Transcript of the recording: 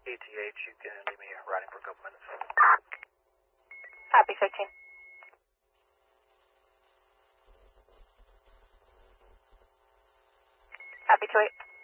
ETH, you can leave me riding for a couple minutes. Copy, 15. Copy, 28.